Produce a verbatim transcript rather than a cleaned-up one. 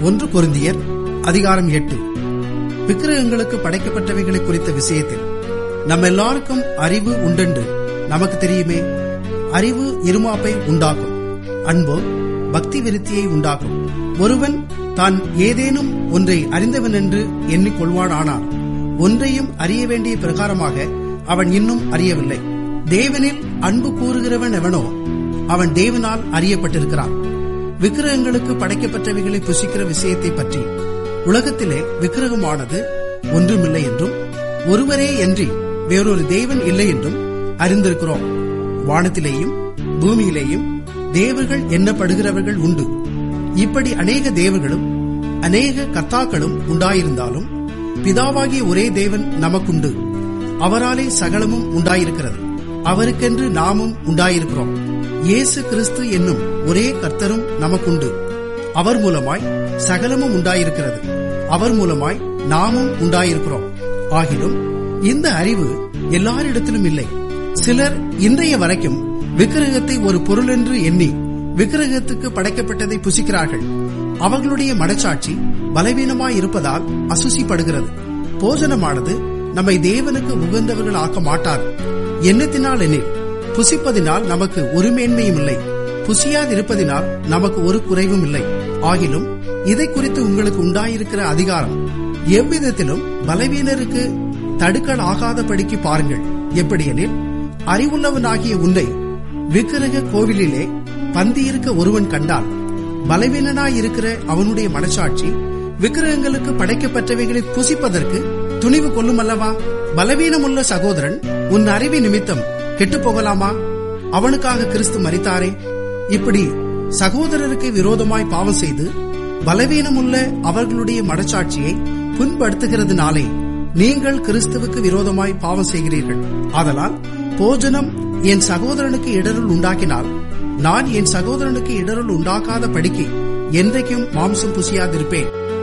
ஒன்று கொரிந்தியர் அதிகாரம் எட்டு. விக்கிரகங்களுக்கு படைக்கப்பட்டவைகளை குறித்த விஷயத்தில் நம்ம எல்லாருக்கும் அறிவு உண்டென்று நமக்கு தெரியுமே. அறிவு இருமாப்பை உண்டாக்கும், அன்போ பக்தி விருத்தியை உண்டாக்கும். ஒருவன் தான் ஏதேனும் ஒன்றை அறிந்தவன் என்று எண்ணிக்கொள்வானானால் ஒன்றையும் அறிய வேண்டிய பிரகாரமாக அவன் இன்னும் அறியவில்லை. தேவனில் அன்பு கூறுகிறவன் எவனோ அவன் தேவனால் அறியப்பட்டிருக்கிறான். விக்கிரகங்களுக்கு படைக்கப்பட்டவைகளை புசிக்கிற விஷயத்தை பற்றி உலகத்திலே விக்கிரகமானது ஒன்றுமில்லை என்றும் ஒருவரே அன்றி வேறொரு தேவன் இல்லை என்றும் அறிந்திருக்கிறோம். வானத்திலேயும் பூமியிலேயும் தேவர்கள் எண்ணப்படுகிறவர்கள் உண்டு. இப்படி அநேக தேவர்களும் அநேக கர்த்தாக்களும் உண்டாயிருந்தாலும் பிதாவாகிய ஒரே தேவன் நமக்குண்டு. அவராலே சகலமும் உண்டாயிருக்கிறது. அவருக்கென்று நாமும் உண்டாயிருக்கிறோம். இயேசு கிறிஸ்து என்னும் ஒரே கர்த்தரும் நமக்குண்டு. அவர் மூலமாய் சகலமும் உண்டாயிருக்கிறது. அவர் மூலமாய் நாமும் உண்டாயிருக்கிறோம். ஆகிலும் இந்த அறிவு எல்லாரிடத்திலும் இல்லை. சிலர் இன்றைய வரைக்கும் விக்கிரகத்தை ஒரு பொருள் என்று எண்ணி விக்கிரகத்துக்கு படைக்கப்பட்டதை புசிக்கிறார்கள். அவர்களுடைய மனச்சாட்சி பலவீனமாய் இருப்பதால் அசுசிப்படுகிறது. போஜனமானது நம்மை தேவனுக்கு உகந்தவர்கள் ஆக்க மாட்டார். எண்ணத்தினால் எனில் புசிப்பதினால் நமக்கு ஒரு மேன்மையும் இல்லை, புசியாதிருப்பதினால் நமக்கு ஒரு குறைவும் இல்லை. ஆகிலும் இதை குறித்து உங்களுக்கு உண்டாயிருக்கிற அதிகாரம் எவ்விதத்திலும் பலவீனருக்கு தடுக்கல் ஆகாதபடிக்கு பாருங்கள். எப்படியெனில் அறிவுள்ளவனாகிய உன்னை விக்கிரக கோவிலிலே பந்தியிருக்க ஒருவன் கண்டால் பலவீனனாயிருக்கிற அவனுடைய மனசாட்சி விக்கிரகங்களுக்கு படைக்கப்பட்டவைகளை புசிப்பதற்கு துணிவு கொள்ளும் அல்லவா? பலவீனமுள்ள சகோதரன் உன் அறிவு நிமித்தம் கெட்டு போகலாமா? அவனுக்காக கிறிஸ்து மரித்தாரே. இப்படி சகோதரருக்கு விரோதமாய் பாவம் செய்து பலவீனமுள்ள அவர்களுடைய மனச்சாட்சியை புண்படுத்துகிறதுனாலே நீங்கள் கிறிஸ்துவுக்கு விரோதமாய் பாவம் செய்கிறீர்கள். ஆதலால் போஜனம் என் சகோதரனுக்கு இடருள் உண்டாக்கினால் நான் என் சகோதரனுக்கு இடருள் உண்டாக்காத படிக்கு என்றைக்கும் மாம்சம் புசியாதிருப்பேன்.